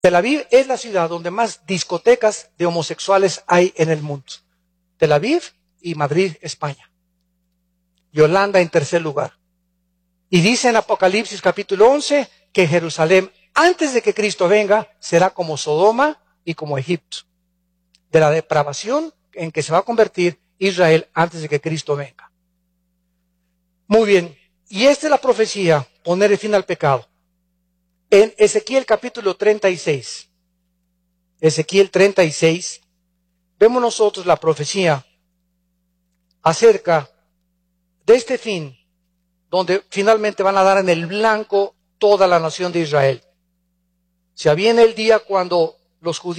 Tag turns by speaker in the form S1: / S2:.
S1: Tel Aviv es la ciudad donde más discotecas de homosexuales hay en el mundo. Tel Aviv y Madrid, España. Y Holanda en tercer lugar. Y dice en Apocalipsis capítulo 11 que Jerusalén, antes de que Cristo venga, será como Sodoma y como Egipto. De la depravación en que se va a convertir Israel antes de que Cristo venga. Muy bien. Y esta es la profecía, poner el fin al pecado. En Ezequiel capítulo 36. Ezequiel 36. Vemos nosotros la profecía acerca de este fin, donde finalmente van a dar en el blanco toda la nación de Israel. O sea, viene el día cuando los judíos